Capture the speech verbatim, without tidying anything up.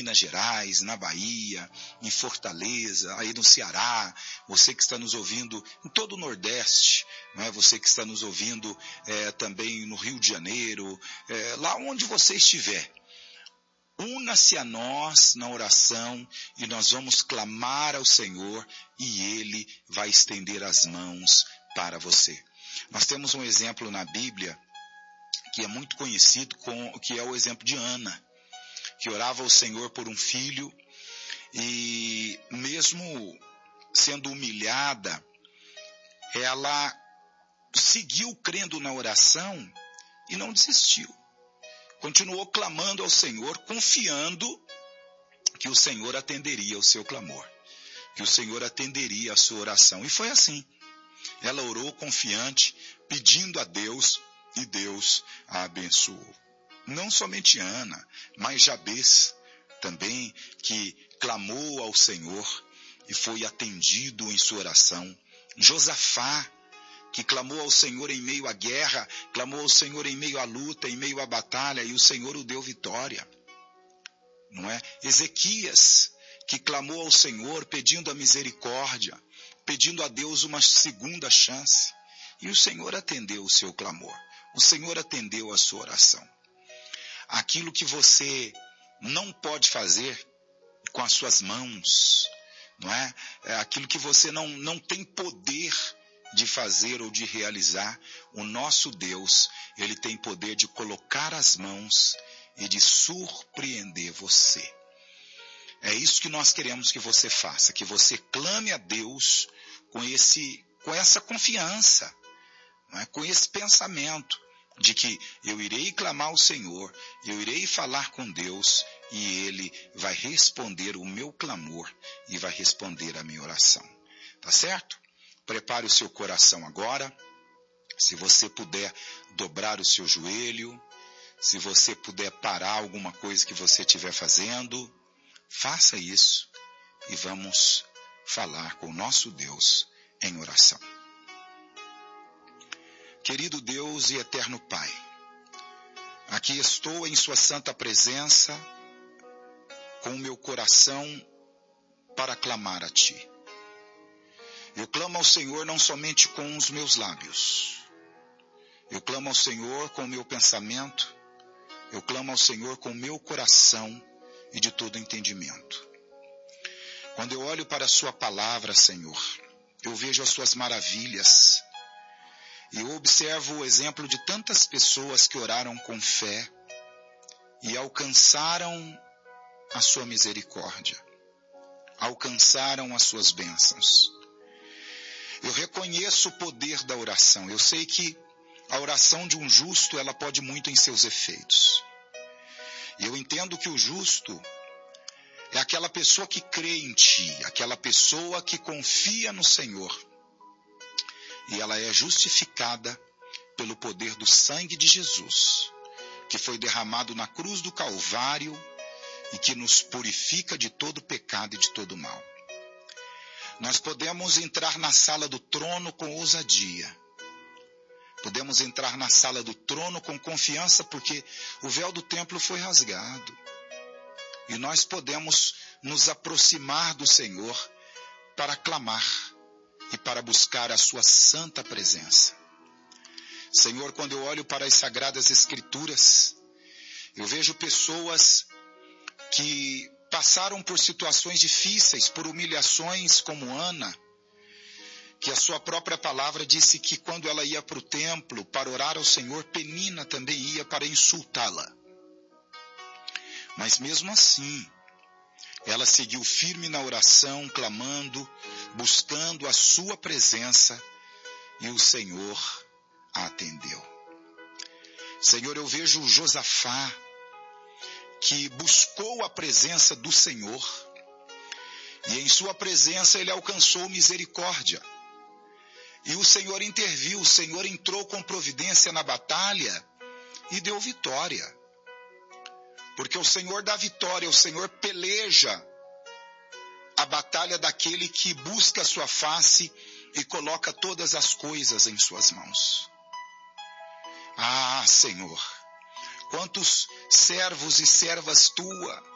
Minas Gerais, na Bahia, em Fortaleza, aí no Ceará, você que está nos ouvindo em todo o Nordeste, não é? Você que está nos ouvindo é, também no Rio de Janeiro, é, lá onde você estiver. Una-se a nós na oração e nós vamos clamar ao Senhor e Ele vai estender as mãos para você. Nós temos um exemplo na Bíblia que é muito conhecido, com, que é o exemplo de Ana, que orava ao Senhor por um filho e mesmo sendo humilhada, ela seguiu crendo na oração e não desistiu. Continuou clamando ao Senhor, confiando que o Senhor atenderia o seu clamor, que o Senhor atenderia a sua oração. E foi assim. Ela orou confiante, pedindo a Deus, e Deus a abençoou. Não somente Ana, mas Jabez também, que clamou ao Senhor e foi atendido em sua oração. Josafá, que clamou ao Senhor em meio à guerra, clamou ao Senhor em meio à luta, em meio à batalha, e o Senhor o deu vitória. Não é? Ezequias, que clamou ao Senhor pedindo a misericórdia, pedindo a Deus uma segunda chance, e o Senhor atendeu o seu clamor, o Senhor atendeu a sua oração. Aquilo que você não pode fazer com as suas mãos, não é? É aquilo que você não, não tem poder de fazer ou de realizar, o nosso Deus, Ele tem poder de colocar as mãos e de surpreender você. É isso que nós queremos que você faça, que você clame a Deus com, esse, com essa confiança, não é? Com esse pensamento de que eu irei clamar ao Senhor, eu irei falar com Deus e Ele vai responder o meu clamor e vai responder a minha oração. Tá certo? Prepare o seu coração agora. Se você puder dobrar o seu joelho, se você puder parar alguma coisa que você estiver fazendo, faça isso e vamos falar com o nosso Deus em oração. Querido Deus e eterno Pai, aqui estou em sua santa presença com o meu coração para clamar a Ti. Eu clamo ao Senhor não somente com os meus lábios. Eu clamo ao Senhor com o meu pensamento. Eu clamo ao Senhor com o meu coração e de todo entendimento. Quando eu olho para a sua palavra, Senhor, eu vejo as suas maravilhas. E eu observo o exemplo de tantas pessoas que oraram com fé e alcançaram a sua misericórdia. Alcançaram as suas bênçãos. Eu reconheço o poder da oração. Eu sei que a oração de um justo, ela pode muito em seus efeitos. E eu entendo que o justo é aquela pessoa que crê em Ti, aquela pessoa que confia no Senhor. E ela é justificada pelo poder do sangue de Jesus, que foi derramado na cruz do Calvário e que nos purifica de todo pecado e de todo mal. Nós podemos entrar na sala do trono com ousadia. Podemos entrar na sala do trono com confiança, porque o véu do templo foi rasgado. E nós podemos nos aproximar do Senhor para clamar e para buscar a sua santa presença. Senhor, quando eu olho para as Sagradas Escrituras, eu vejo pessoas que passaram por situações difíceis, por humilhações como Ana, que a sua própria palavra disse que quando ela ia para o templo para orar ao Senhor, Penina também ia para insultá-la. Mas mesmo assim, ela seguiu firme na oração, clamando, buscando a sua presença, e o Senhor a atendeu. Senhor, eu vejo Josafá, que buscou a presença do Senhor, e em sua presença ele alcançou misericórdia. E o Senhor interviu, o Senhor entrou com providência na batalha e deu vitória. Porque o Senhor dá vitória, o Senhor peleja a batalha daquele que busca a sua face e coloca todas as coisas em suas mãos. Ah, Senhor, quantos servos e servas tua